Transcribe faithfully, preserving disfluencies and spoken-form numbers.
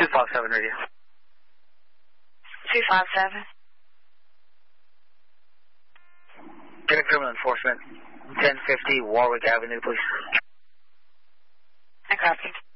two five seven radio. two five seven. Get a criminal enforcement. ten fifty Warwick Avenue, please. I copy.